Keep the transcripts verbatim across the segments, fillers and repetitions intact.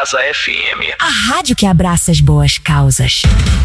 Casa F M. A rádio que abraça as boas causas.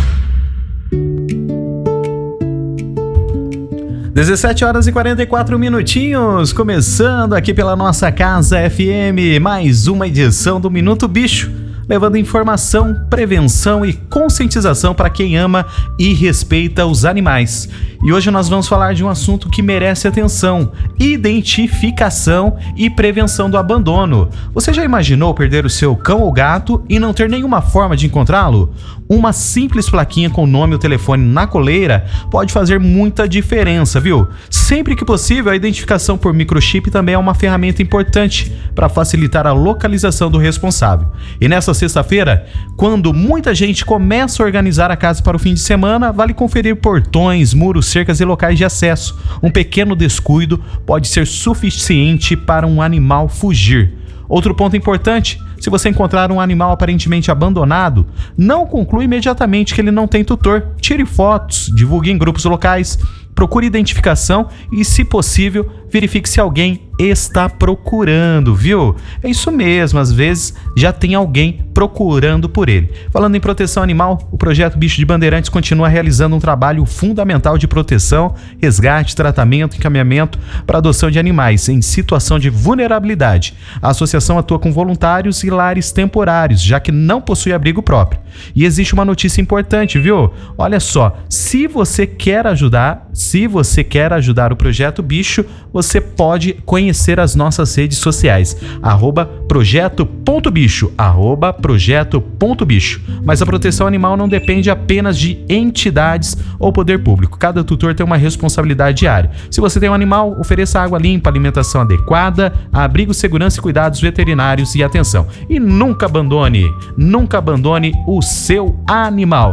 dezessete horas e quarenta e quatro minutinhos, começando aqui pela nossa Casa F M, mais uma edição do Minuto Bicho, levando informação, prevenção e conscientização para quem ama e respeita os animais. E hoje nós vamos falar de um assunto que merece atenção: identificação e prevenção do abandono. Você já imaginou perder o seu cão ou gato e não ter nenhuma forma de encontrá-lo? Uma simples plaquinha com o nome e o telefone na coleira pode fazer muita diferença, viu? Sempre que possível, a identificação por microchip também é uma ferramenta importante para facilitar a localização do responsável. E nessa sexta-feira, quando muita gente começa a organizar a casa para o fim de semana, vale conferir portões, muros, cercas e locais de acesso. Um pequeno descuido pode ser suficiente para um animal fugir. Outro ponto importante: se você encontrar um animal aparentemente abandonado, não conclua imediatamente que ele não tem tutor. Tire fotos, divulgue em grupos locais, procure identificação e, se possível, verifique se alguém está procurando, viu? É isso mesmo, às vezes já tem alguém procurando por ele. Falando em proteção animal, o projeto Bicho de Bandeirantes continua realizando um trabalho fundamental de proteção, resgate, tratamento e encaminhamento para adoção de animais em situação de vulnerabilidade. A associação atua com voluntários e lares temporários, já que não possui abrigo próprio. E existe uma notícia importante, viu? Olha só, se você quer ajudar, se você quer ajudar o Projeto Bicho, você pode conhecer as nossas redes sociais, arroba projeto.bicho, arroba projeto.bicho. Mas a proteção animal não depende apenas de entidades ou poder público. Cada tutor tem uma responsabilidade diária. Se você tem um animal, ofereça água limpa, alimentação adequada, abrigo, segurança e cuidados veterinários e atenção. E nunca abandone, nunca abandone o seu animal.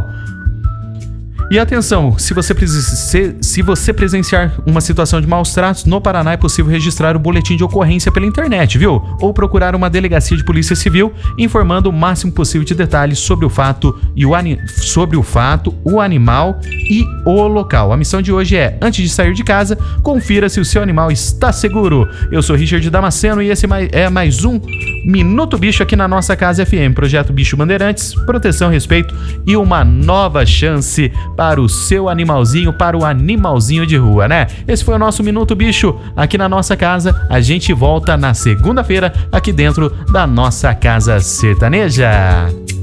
E atenção, se você, se, se você presenciar uma situação de maus tratos, no Paraná é possível registrar o boletim de ocorrência pela internet, viu? Ou procurar uma delegacia de polícia civil, informando o máximo possível de detalhes sobre o fato, e o, sobre o, fato o animal e o local. A missão de hoje é: antes de sair de casa, confira se o seu animal está seguro. Eu sou Richard Damasceno e esse é mais um Minuto Bicho aqui na nossa Casa F M. Projeto Bicho Bandeirantes, proteção, respeito e uma nova chance para o seu animalzinho, para o animalzinho de rua, né? Esse foi o nosso Minuto Bicho aqui na nossa casa. A gente volta na segunda-feira aqui dentro da nossa Casa Sertaneja.